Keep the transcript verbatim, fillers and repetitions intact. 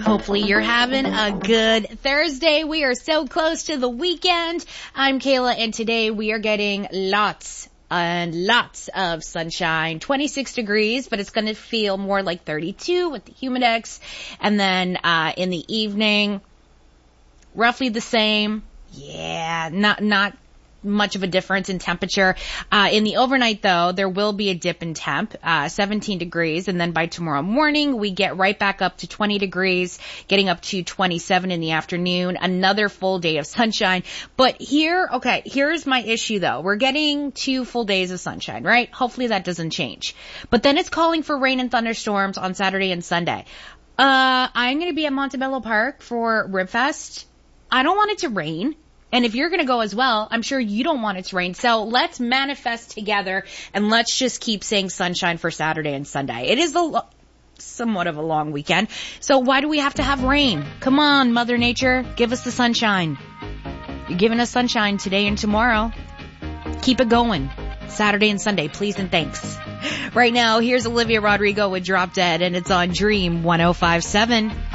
Hopefully you're having a good Thursday. We are so close to the weekend. I'm Kayla, and today we are getting lots and lots of sunshine. twenty-six degrees, but it's going to feel more like thirty-two with the humidex. And then uh in the evening, roughly the same. Yeah, not not much of a difference in temperature. Uh, in the overnight, though, there will be a dip in temp, uh, seventeen degrees, and then by tomorrow morning, we get right back up to twenty degrees, getting up to twenty-seven in the afternoon, another full day of sunshine. But here, okay, here's my issue, though. We're getting two full days of sunshine, right? Hopefully that doesn't change. But then it's calling for rain and thunderstorms on Saturday and Sunday. Uh, I'm going to be at Montebello Park for Ribfest. I don't want it to rain. And if you're going to go as well, I'm sure you don't want it to rain. So let's manifest together and let's just keep saying sunshine for Saturday and Sunday. It is a lo- somewhat of a long weekend. So why do we have to have rain? Come on, Mother Nature, give us the sunshine. You're giving us sunshine today and tomorrow. Keep it going. Saturday and Sunday, please and thanks. Right now, here's Olivia Rodrigo with Drop Dead, and it's on Dream one oh five point seven.